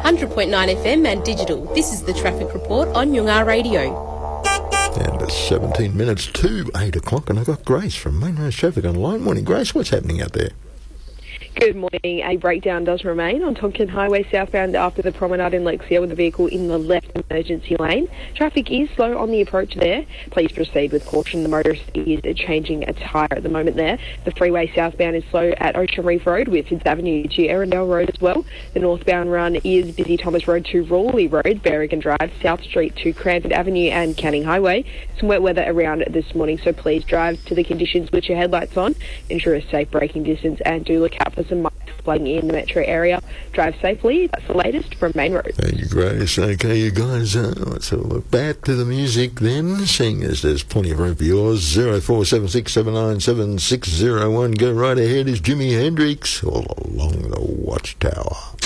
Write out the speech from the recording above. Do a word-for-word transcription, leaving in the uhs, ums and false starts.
one hundred point nine F M and digital. This is the Traffic Report on Yungar Radio. And it's seventeen minutes to eight o'clock, and I've got Grace from Main Road Traffic Online. Morning, Grace. What's happening out there? Good morning. A breakdown does remain on Tonkin Highway southbound after the promenade in Lexia with a vehicle in the left emergency lane. Traffic is slow on the approach there. Please proceed with caution. The motorist is changing a tyre at the moment there. The freeway southbound is slow at Ocean Reef Road with Fitz Avenue to Erindale Road as well. The northbound run is busy Thomas Road to Rawley Road, Berrigan Drive, South Street to Cranford Avenue and Canning Highway. Some wet weather around this morning, so please drive to the conditions with your headlights on. Ensure a safe braking distance and do look out for some flooding in the metro area. Drive safely. That's the latest from Main Road. Thank you, Grace. Okay, you guys, uh, let's have a look back to the music then, seeing as there's plenty of room for yours. zero four seven six seven nine seven six zero one. Go right ahead. Is Jimi Hendrix all along the Watchtower.